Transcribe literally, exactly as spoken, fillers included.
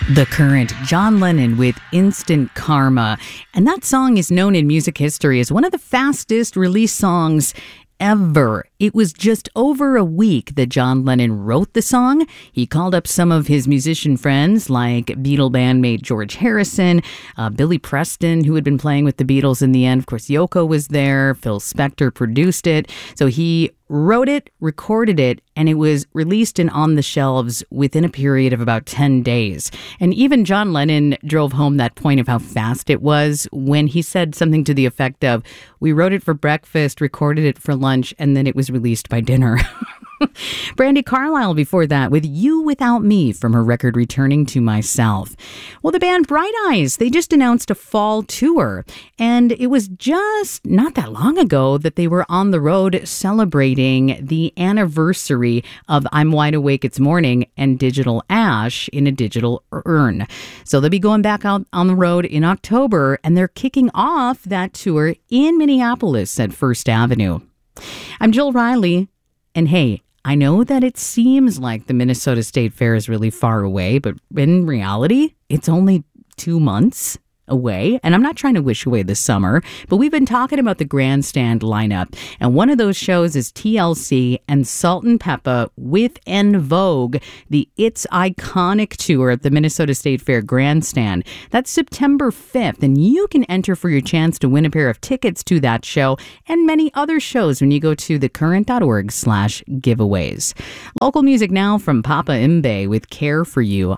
The Current, John Lennon with Instant Karma. And that song is known in music history as one of the fastest release songs ever. It was just over a week that John Lennon wrote the song. He called up some of his musician friends like Beatle bandmate George Harrison, uh, Billy Preston, who had been playing with the Beatles in the end. Of course, Yoko was there. Phil Spector produced it. So he wrote it, recorded it, and it was released and on the shelves within a period of about ten days. And even John Lennon drove home that point of how fast it was when he said something to the effect of, "We wrote it for breakfast, recorded it for lunch, and then it was released by dinner." Brandi Carlile before that with You Without Me from her record Returning to Myself. Well, the band Bright Eyes, they just announced a fall tour, and it was just not that long ago that they were on the road celebrating the anniversary of I'm Wide Awake It's Morning and Digital Ash in a Digital Urn. So they'll be going back out on the road in October, and they're kicking off that tour in Minneapolis at First Avenue. I'm Jill Riley, and hey, I know that it seems like the Minnesota State Fair is really far away, but in reality, it's only two months away. And I'm not trying to wish away the summer, but we've been talking about the grandstand lineup. And one of those shows is T L C and Salt and Peppa with En Vogue, the It's Iconic tour at the Minnesota State Fair grandstand. That's September fifth. And you can enter for your chance to win a pair of tickets to that show and many other shows when you go to thecurrent.org slash giveaways. Local music now from Papa Mbe with Care for You